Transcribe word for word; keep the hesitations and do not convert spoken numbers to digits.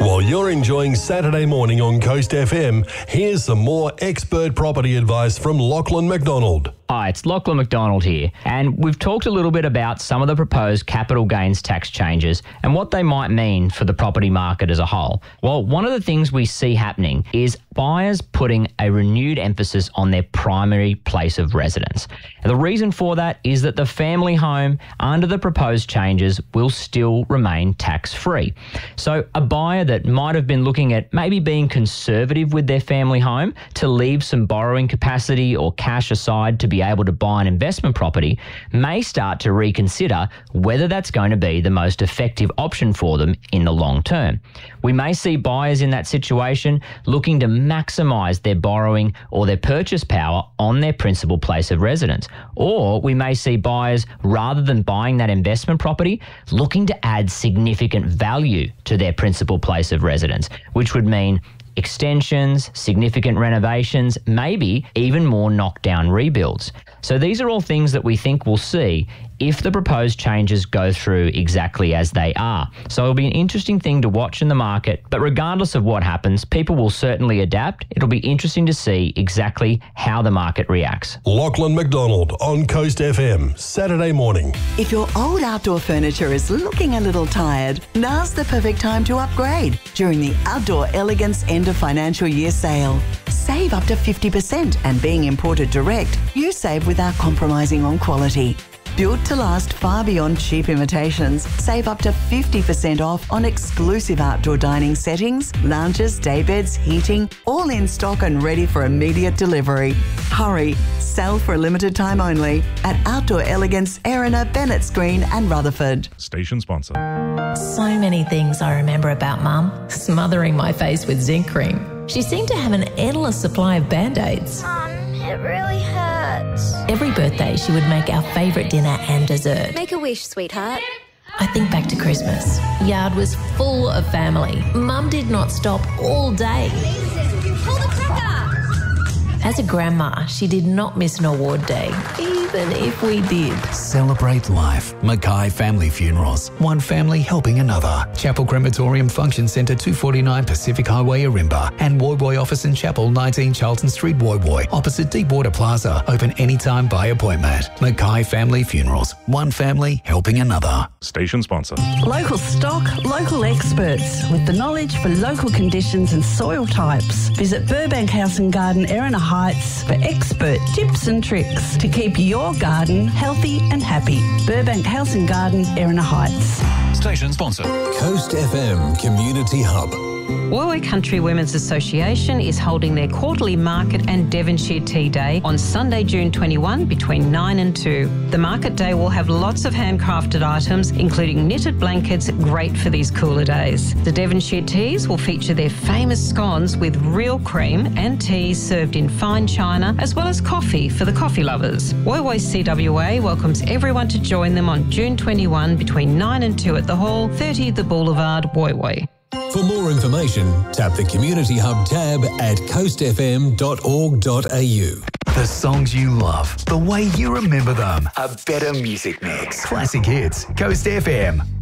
While you're enjoying Saturday morning on Coast F M, here's some more expert property advice from Lachlan McDonald. Hi, it's Lachlan McDonald here, and we've talked a little bit about some of the proposed capital gains tax changes and what they might mean for the property market as a whole. Well, one of the things we see happening is buyers putting a renewed emphasis on their primary place of residence. And the reason for that is that the family home under the proposed changes will still remain tax-free. So a buyer that might have been looking at maybe being conservative with their family home to leave some borrowing capacity or cash aside to be able to buy an investment property may start to reconsider whether that's going to be the most effective option for them in the long term. We may see buyers in that situation looking to maximise their borrowing or their purchase power on their principal place of residence. Or we may see buyers, rather than buying that investment property, looking to add significant value to their principal place of residence, which would mean extensions, significant renovations, maybe even more knockdown rebuilds. So these are all things that we think we'll see if the proposed changes go through exactly as they are. So it'll be an interesting thing to watch in the market, but regardless of what happens, people will certainly adapt. It'll be interesting to see exactly how the market reacts. Lachlan McDonald on Coast F M, Saturday morning. If your old outdoor furniture is looking a little tired, now's the perfect time to upgrade during the Outdoor Elegance End of Financial Year sale. Save up to fifty percent, and being imported direct, you save without compromising on quality. Built to last far beyond cheap imitations, save up to fifty percent off on exclusive outdoor dining settings, lounges, daybeds, heating, all in stock and ready for immediate delivery. Hurry, sell for a limited time only at Outdoor Elegance, Erina, Bennetts Green and Rutherford. Station sponsor. So many things I remember about Mum. Smothering my face with zinc cream. She seemed to have an endless supply of Band-Aids. Mum, it really hurts. Every birthday, she would make our favourite dinner and dessert. Make a wish, sweetheart. I think back to Christmas. Yard was full of family. Mum did not stop all day. Pull the cracker! As a grandma, she did not miss an award day, even if we did. Celebrate life. Mackay Family Funerals. One family helping another. Chapel Crematorium Function Centre, two forty-nine Pacific Highway, Ourimbah. And Woy Woy Office and Chapel, nineteen Charlton Street, Woy Woy. Opposite Deepwater Plaza. Open anytime by appointment. Mackay Family Funerals. One family helping another. Station sponsor. Local stock, local experts with the knowledge for local conditions and soil types. Visit Burbank House and Garden, Erina Heights for expert tips and tricks to keep your garden healthy and happy. Burbank House and Garden, Erina Heights. Station sponsor. Coast F M Community Hub. Woy Woy Country Women's Association is holding their quarterly market and Devonshire Tea Day on Sunday, June twenty-first between nine and two. The market day will have lots of handcrafted items, including knitted blankets, great for these cooler days. The Devonshire teas will feature their famous scones with real cream and teas served in fine china, as well as coffee for the coffee lovers. Woy Woy C W A welcomes everyone to join them on June twenty-first between nine and two at the Hall, thirty The Boulevard, Woy Woy. For more information, tap the Community Hub tab at coast f m dot org dot a u. The songs you love, the way you remember them. A better music mix. Classic hits. Coast F M.